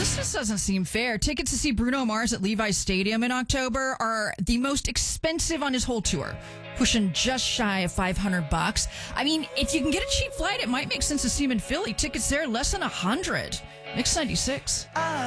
This just doesn't seem fair. Tickets to see Bruno Mars at Levi's Stadium in October are the most expensive on his whole tour, pushing just shy of $500. I mean, if you can get a cheap flight, it might make sense to see him in Philly. Tickets there less than $100. Mix 96.